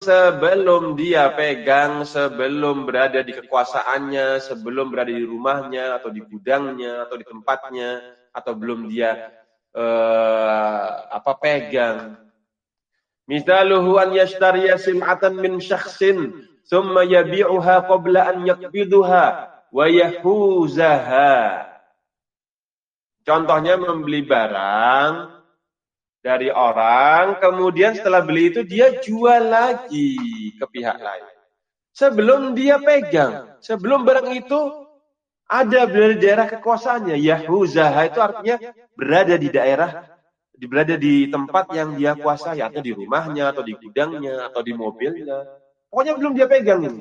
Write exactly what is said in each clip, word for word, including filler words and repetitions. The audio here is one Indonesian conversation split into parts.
sebelum dia pegang, sebelum berada di kekuasaannya, sebelum berada di rumahnya, atau di gudangnya, atau di tempatnya, atau belum dia eh, apa pegang. Misaluhu an yashtariya sim'atan min syakhsin, thumma yabi'uha qabla an yaqbiduha wa yahuzaha. Contohnya membeli barang dari orang, kemudian setelah beli itu dia jual lagi ke pihak lain. Sebelum dia pegang, sebelum barang itu ada di daerah kekuasaannya. Yahuzaha itu artinya berada di daerah, berada di tempat yang dia kuasai, atau di rumahnya, atau di gudangnya, atau di mobilnya. Pokoknya belum dia pegang ini.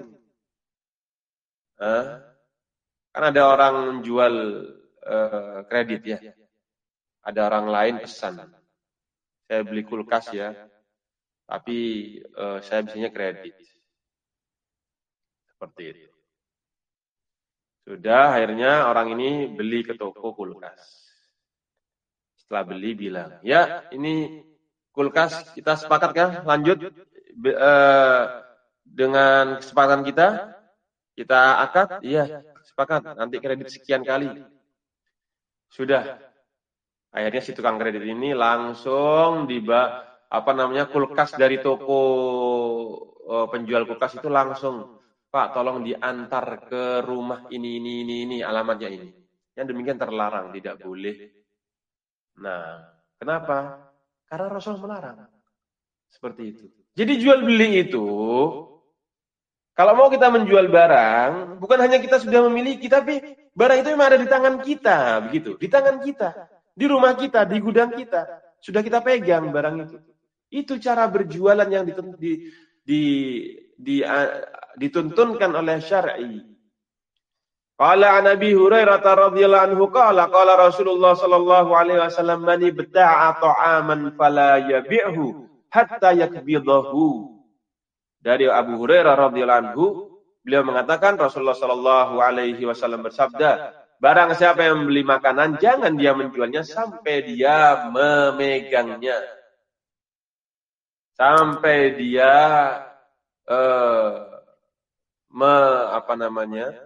Hah? Kan ada orang menjual uh, kredit ya. Ada orang lain pesan, saya beli kulkas ya, tapi uh, saya bisanya kredit. Seperti itu. Sudah, akhirnya orang ini beli ke toko kulkas. Setelah beli bilang, ya ini kulkas kita sepakat kan? Lanjut Be, uh, dengan kesepakatan kita, kita akad, iya sepakat. Nanti kredit sekian kali. Sudah. Akhirnya si tukang kredit ini langsung diba apa namanya kulkas dari toko uh, penjual kulkas itu langsung, Pak, tolong diantar ke rumah ini ini ini ini alamatnya ini. Yang demikian terlarang, tidak boleh. Nah, kenapa? Karena Rasul melarang. Seperti itu. Jadi jual beli itu, kalau mau kita menjual barang, bukan hanya kita sudah memiliki, tapi barang itu memang ada di tangan kita, begitu, di tangan kita. Di rumah kita, di gudang kita, sudah kita pegang barang itu. Itu cara berjualan yang ditun, di, di, di, uh, dituntunkan oleh syar'i. Qala an Abi Hurairah radhiyallahu anhu qala qala Rasulullah sallallahu alaihi wasallam man ibta'a ta'aman fala yabi'hu hatta yakbidahu. Dari Abu Hurairah radhiyallahu anhu, beliau mengatakan Rasulullah sallallahu alaihi wasallam bersabda, barang siapa yang membeli makanan, jangan dia menjualnya sampai dia memegangnya. Sampai dia eh, me, apa namanya,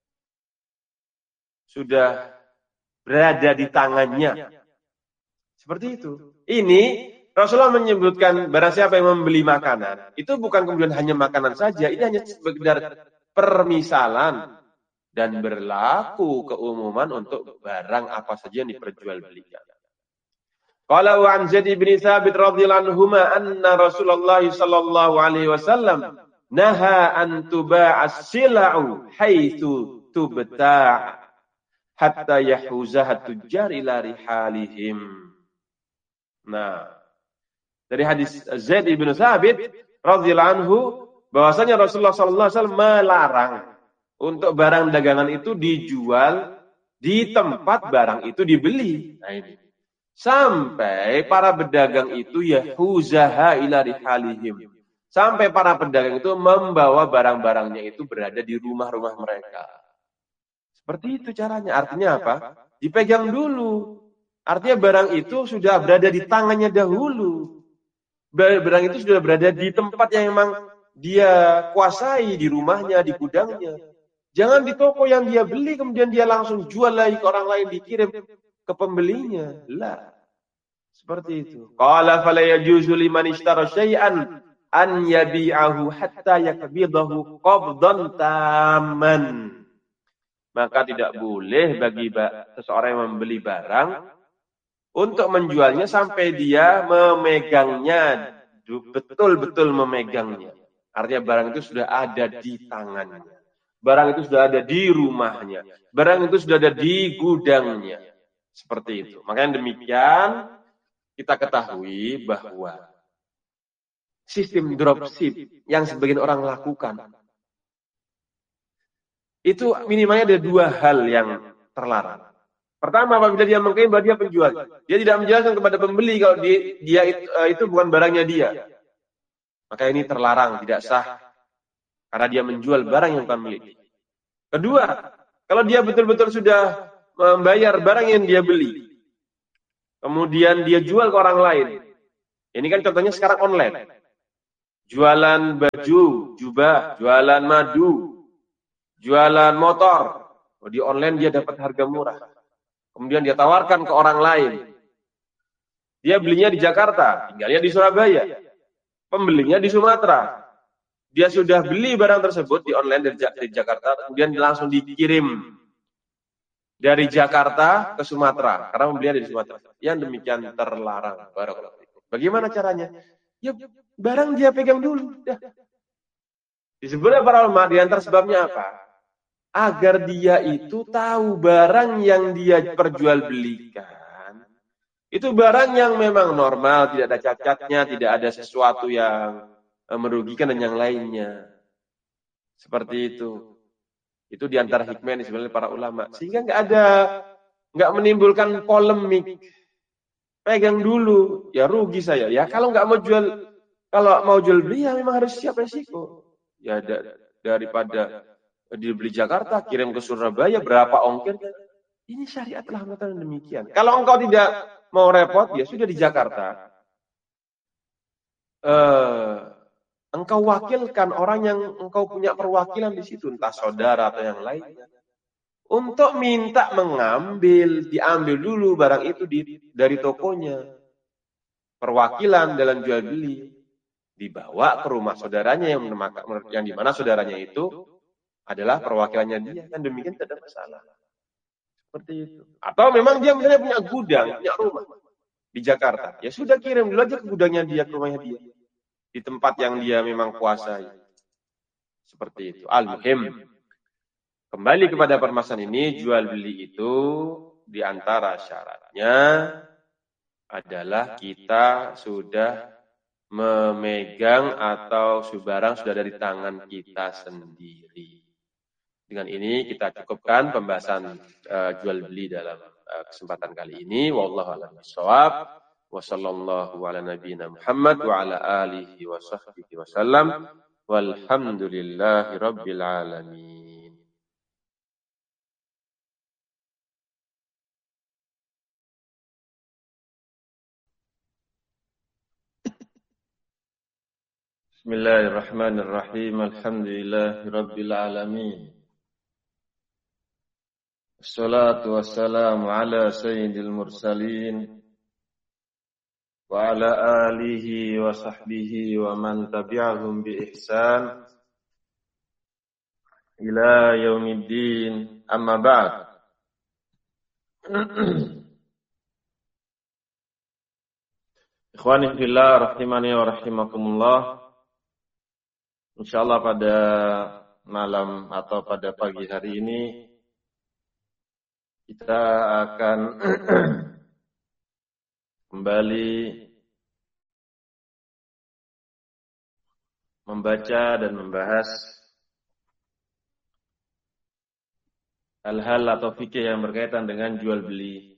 sudah berada di tangannya. Seperti itu. Ini Rasulullah menyebutkan barang siapa yang membeli makanan, itu bukan kemudian hanya makanan saja, ini hanya sekedar permisalan. Dan berlaku keumuman untuk barang apa saja yang diperjualbelikan. Qala wa an Zaid bin Tsabit radhiyallahu anhu anna Rasulullah sallallahu alaihi wasallam naha an tuba'a as-sila'u haitsu tubta' hatta yahuzaha tujjar ila rihalihim. Nah, dari hadis Zaid bin Tsabit radhiyallahu anhu bahwasanya Rasulullah sallallahu alaihi wasallam melarang untuk barang dagangan itu dijual di tempat barang itu dibeli. Nah ini. Sampai para pedagang itu yahuzaha ila rihalihim. Sampai para pedagang itu membawa barang-barangnya itu berada di rumah-rumah mereka. Seperti itu caranya. Artinya apa? Dipegang dulu. Artinya barang itu sudah berada di tangannya dahulu. Barang itu sudah berada di tempat yang memang dia kuasai, di rumahnya, di gudangnya. Jangan di toko yang dia beli, kemudian dia langsung jual lagi ke orang lain, dikirim ke pembelinya. Lah. Seperti itu. Qala fala yajuzu liman ishtara syai'an an yabi'ahu hatta yakbidahu qabdan tamman. Maka tidak boleh bagi seseorang yang membeli barang untuk menjualnya sampai dia memegangnya, betul-betul memegangnya. Artinya barang itu sudah ada di tangannya. Barang itu sudah ada di rumahnya. Barang itu sudah ada di gudangnya. Seperti itu. Makanya demikian kita ketahui bahwa sistem dropship yang sebagian orang lakukan itu minimalnya ada dua hal yang terlarang. Pertama, apabila dia mengklaim bahwa dia penjual, dia tidak menjelaskan kepada pembeli kalau dia, dia itu, itu bukan barangnya dia. Maka ini terlarang, tidak sah. Karena dia menjual barang yang bukan milik. Kedua, kalau dia betul-betul sudah membayar barang yang dia beli, kemudian dia jual ke orang lain. Ini kan contohnya sekarang online. jualan baju, jubah, jualan madu, jualan motor. Di online dia dapat harga murah. Kemudian dia tawarkan ke orang lain. Dia belinya di Jakarta, tinggalnya di Surabaya. Pembelinya di Sumatera. Dia sudah beli barang tersebut di online dari Jakarta, kemudian langsung dikirim dari Jakarta ke Sumatera, karena pembelian dari Sumatera. Yang demikian terlarang. Bagaimana caranya? Ya, barang dia pegang dulu. Ya. Disebutnya para ulama, di antara sebabnya apa? Agar dia itu tahu barang yang dia perjualbelikan itu barang yang memang normal, tidak ada cacatnya, tidak ada sesuatu yang merugikan dan yang lainnya. Seperti itu. Itu diantara hikmah yang sebenarnya para ulama. Sehingga nggak ada, nggak menimbulkan polemik. Pegang dulu, ya rugi saya. Ya kalau nggak mau jual, kalau mau jual beli ya memang harus siap resiko. Ya da, daripada dibeli Jakarta, kirim ke Surabaya, berapa ongkirnya? Ini syariat telah mengatakan demikian. Kalau engkau tidak mau repot, ya sudah di Jakarta. Uh, engkau wakilkan orang yang engkau punya perwakilan di situ, entah saudara atau yang lainnya, untuk minta mengambil, diambil dulu barang itu di, dari tokonya. Perwakilan dalam jual beli dibawa ke rumah saudaranya yang yang di mana saudaranya itu adalah perwakilannya dia, kan demikian tidak ada masalah. Seperti itu. Atau memang dia misalnya punya gudang, punya rumah di Jakarta. Ya sudah kirim dulu aja ke gudangnya dia, ke rumahnya dia. Di tempat yang dia memang kuasai. Seperti itu. Al-muhim. Kembali kepada permasalahan ini, jual beli itu di antara syaratnya adalah kita sudah memegang atau barang sudah dari tangan kita sendiri. Dengan ini kita cukupkan pembahasan uh, jual beli dalam uh, kesempatan kali ini. Wallahu a'lam bishawab. Wa sallallahu ala nabiyyina Muhammad wa ala alihi wa sahbihi wasallam. Walhamdulillahi rabbil alamin. Bismillahirrahmanirrahim. Alhamdulillahi rabbil alamin. Assalatu wassalamu ala sayyidil mursalin wa ala alihi wa sahbihi wa man tabi'ahum bi ihsan ila yaumiddin, amma ba'd. Ikhwani fillah rahimani wa rahimakumullah. Insyaallah pada malam atau pada pagi hari ini kita akan kembali membaca dan membahas hal-hal atau fikih yang berkaitan dengan jual beli.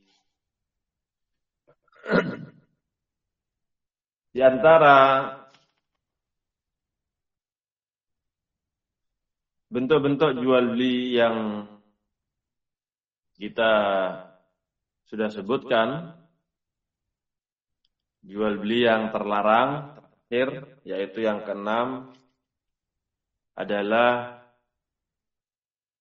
Di antara bentuk-bentuk jual beli yang kita sudah sebutkan, jual beli yang terlarang terakhir, yaitu yang keenam adalah